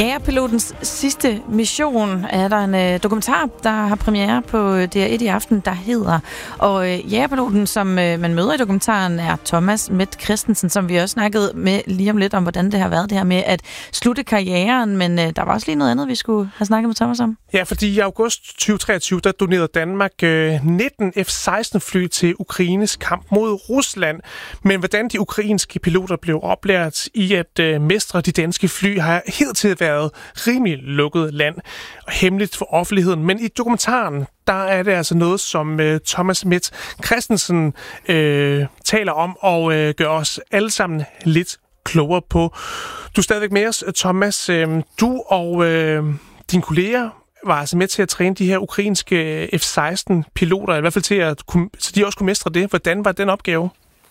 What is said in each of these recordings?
Jagerpilotens sidste mission er der en dokumentar, der har premiere på DR1 i aften, der hedder. Og jagerpiloten, som man møder i dokumentaren, er Thomas Met Christensen, som vi også snakkede med lige om lidt om, hvordan det har været det her med at slutte karrieren. Men der var også lige noget andet, vi skulle have snakket med Thomas om. Ja, fordi i august 2023, der donerede Danmark 19 F-16-fly til Ukraines kamp mod Rusland. Men hvordan de ukrainske piloter blev oplært i at mestre de danske fly, har hidtil været rimelig lukket land og hemmeligt for offentligheden. Men i dokumentaren, der er det altså noget, som Thomas Met Christensen taler om og gør os alle sammen lidt klogere på. Du er stadigvæk med os, Thomas. Du og dine kolleger var altså med til at træne de her ukrainske F-16-piloter, i hvert fald til så de også kunne mestre det. Hvordan var den opgave?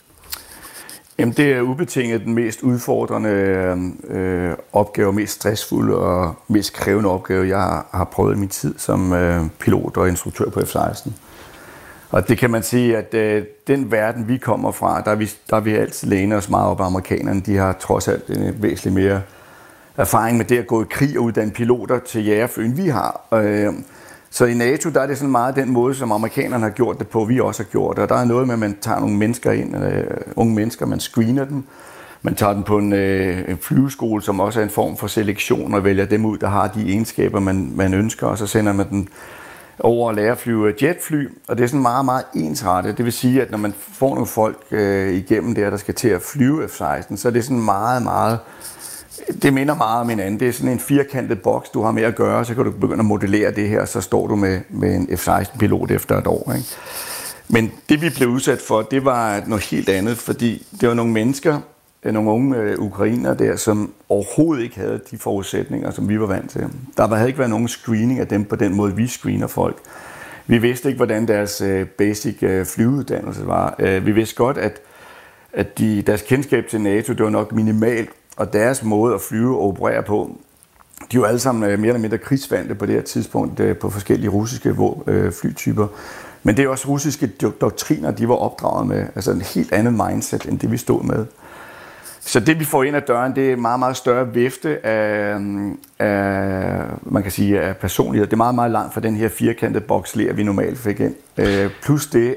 Jamen, det er ubetinget den mest udfordrende opgave, mest stressfulde og mest krævende opgave, jeg har prøvet i min tid som pilot og instruktør på F-16. Og det kan man sige, at den verden, vi kommer fra, der vi altid læner os meget op af amerikanerne. De har trods alt en væsentligt mere erfaring med det at gå i krig og uddanne piloter til jagerfly, end vi har. Så i NATO, der er det sådan meget den måde, som amerikanerne har gjort det på, vi også har gjort. Og der er noget med, at man tager nogle mennesker ind, unge mennesker, man screener dem. Man tager dem på en flyveskole, som også er en form for selektion, og vælger dem ud, der har de egenskaber, man ønsker. Og så sender man dem over at lære at flyve jetfly. Og det er sådan meget, meget ensrettet. Det vil sige, at når man får nogle folk igennem der skal til at flyve F-16, så er det sådan meget, meget... Det minder meget om hinanden. Det er sådan en firkantet boks, du har med at gøre, så kan du begynde at modellere det her, så står du med en F-16-pilot efter et år. Ikke? Men det, vi blev udsat for, det var noget helt andet, fordi det var nogle mennesker, nogle unge ukrainere der, som overhovedet ikke havde de forudsætninger, som vi var vant til. Der havde ikke været nogen screening af dem på den måde, vi screener folk. Vi vidste ikke, hvordan deres basic flyveuddannelse var. Vi vidste godt, at deres kendskab til NATO, det var nok minimalt, og deres måde at flyve og operere på, de var alle sammen mere eller mindre krigsvante på det her tidspunkt på forskellige russiske flytyper. Men det er også russiske doktriner, de var opdraget med. Altså en helt andet mindset, end det vi stod med. Så det vi får ind ad døren, det er en meget, meget større vifte af man kan sige, af personlighed. Det er meget, meget langt fra den her firkantede boksler, vi normalt fik ind. Plus det,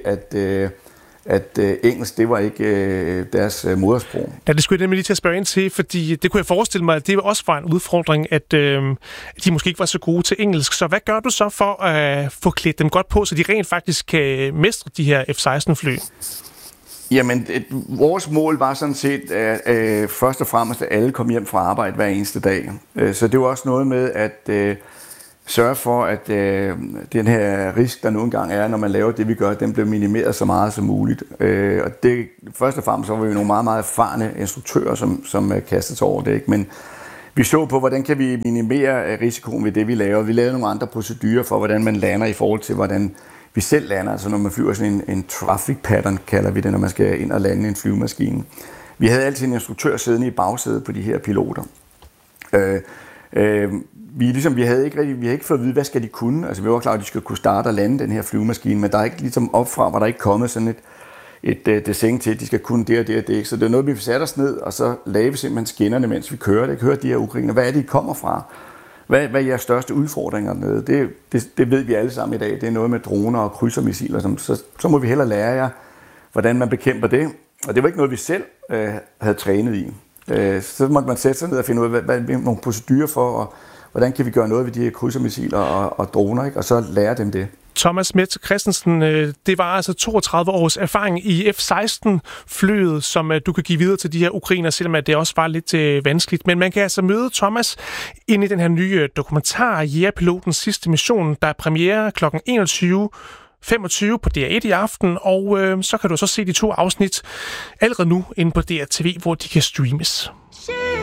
at engelsk, det var ikke deres modersprog. Ja, det skulle jeg nemlig lige til at spørge ind til, fordi det kunne jeg forestille mig, at det også var en udfordring, at de måske ikke var så gode til engelsk. Så hvad gør du så for at få klædt dem godt på, så de rent faktisk kan mestre de her F-16-fly? Jamen, vores mål var sådan set, at først og fremmest, at alle kom hjem fra arbejde hver eneste dag. Så det var også noget med at sørge for, at den her risk, der nogle gange er, når man laver det, vi gør, den bliver minimeret så meget som muligt. Og det, først og fremmest, så var vi nogle meget, meget erfarne instruktører, som kastede sig over det. Ikke? Men vi så på, hvordan kan vi minimere risikoen ved det, vi laver. Vi lavede nogle andre procedurer for, hvordan man lander i forhold til, hvordan vi selv lander. Altså når man flyver sådan en traffic pattern, kalder vi det, når man skal ind og lande en flyvemaskine. Vi havde altid en instruktør siddende i bagsædet på de her piloter. Vi havde ikke fået at vide, hvad skal de kunne. Altså vi var klar, at de skulle kunne starte og lande den her flyvemaskine, men der er ikke ligesom opfra, var der ikke kommet sådan et design til, at de skal kunne det og det og det. Så det er noget, vi satte os ned, og så lagde vi simpelthen skinnerne, mens vi kørte. Jeg hørte de her ukrainer. Hvad er det, I kommer fra? Hvad er jeres største udfordringer dernede? Det ved vi alle sammen i dag. Det er noget med droner og krydsermissiler. Så må vi hellere lære jer, hvordan man bekæmper det. Og det var ikke noget, vi selv havde trænet i. Så måtte man sætte sig ned og finde ud af, hvad er nogle procedurer for, og hvordan kan vi gøre noget ved de her krydsermissiler og droner, ikke? Og så lære dem det. Thomas Met Christensen, det var altså 32 års erfaring i F-16-flyet, som du kan give videre til de her ukrainer, selvom det også var lidt vanskeligt. Men man kan altså møde Thomas ind i den her nye dokumentar, Jagerpilotens sidste mission, der er premiere kl. 21.25 på DR1 i aften, og så kan du så se de 2 afsnit allerede nu inde på DR TV, hvor de kan streames.